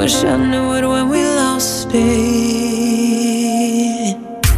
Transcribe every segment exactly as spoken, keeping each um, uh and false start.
wish I knew it when we lost it.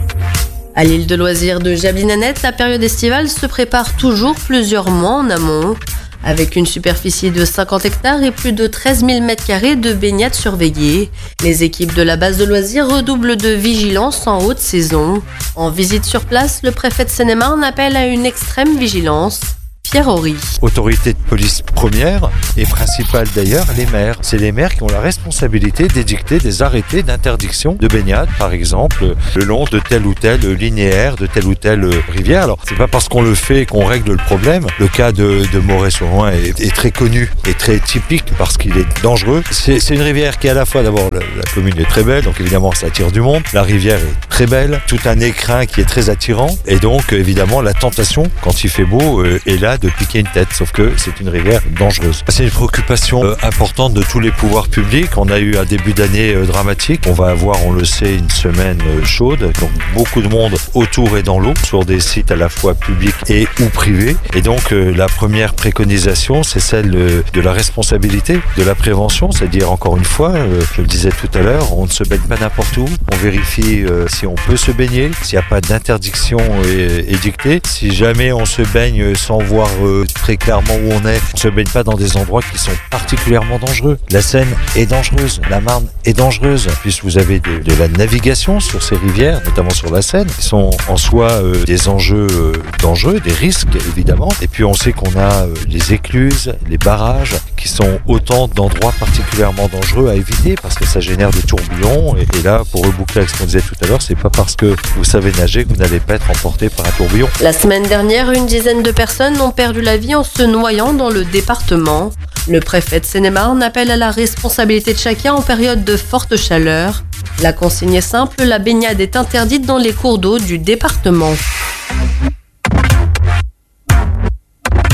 À l'île de loisirs de Jablinanette, la période estivale se prépare toujours plusieurs mois en amont. Avec une superficie de cinquante hectares et plus de treize mille mètres carrés de baignade surveillée, les équipes de la base de loisirs redoublent de vigilance en haute saison. En visite sur place, le préfet de Seine-et-Marne appelle à une extrême vigilance. Pierre Horry. Autorité de police première et principale d'ailleurs, les maires. C'est les maires qui ont la responsabilité d'édicter des arrêtés d'interdiction de baignade, par exemple, le long de telle ou telle linéaire, de telle ou telle rivière. Alors, c'est pas parce qu'on le fait qu'on règle le problème. Le cas de, de Moret-sur-Loing est, est très connu et très typique parce qu'il est dangereux. C'est, c'est une rivière qui, à la fois, d'abord, la, la commune est très belle, donc évidemment, ça attire du monde. La rivière est très belle, tout un écrin qui est très attirant. Et donc, évidemment, la tentation, quand il fait beau, euh, est là de piquer une tête, sauf que c'est une rivière dangereuse. C'est une préoccupation euh, importante de tous les pouvoirs publics. On a eu un début d'année euh, dramatique. On va avoir, on le sait, une semaine euh, chaude, donc beaucoup de monde autour et dans l'eau, sur des sites à la fois publics et ou privés. Et donc euh, la première préconisation, c'est celle euh, de la responsabilité, de la prévention, c'est-à-dire encore une fois, euh, je le disais tout à l'heure, on ne se baigne pas n'importe où. On vérifie euh, si on peut se baigner, s'il n'y a pas d'interdiction euh, édictée. Si jamais on se baigne sans voir euh, très clairement où on est, on ne se baigne pas dans des endroits qui sont particulièrement dangereux. La Seine est dangereuse, la Marne est dangereuse, puisque vous avez de, de la navigation sur ces rivières, notamment sur la Seine, qui sont en soi euh, des enjeux euh, dangereux, des risques évidemment. Et puis on sait qu'on a euh, les écluses, les barrages, qui sont autant d'endroits particulièrement dangereux à éviter parce que ça génère des tourbillons. Et, et là, pour reboucler avec ce qu'on disait tout à l'heure, c'est pas parce que vous savez nager que vous n'allez pas être emporté par un tourbillon. La semaine dernière, une dizaine de personnes ont perdu la vie en se noyant dans le département. Le préfet de Seine-et-Marne appelle à la responsabilité de chacun en période de forte chaleur. La consigne est simple, la baignade est interdite dans les cours d'eau du département.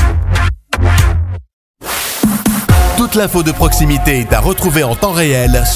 Toute l'info de proximité est à retrouver en temps réel